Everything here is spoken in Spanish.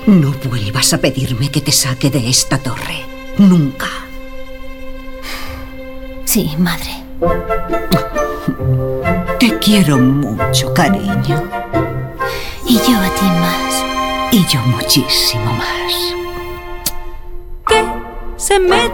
No vuelvas a pedirme que te saque de esta torre. Nunca. Sí, madre. Te quiero mucho, cariño. Y yo a ti más. Y yo muchísimo más. ¿Qué se mete?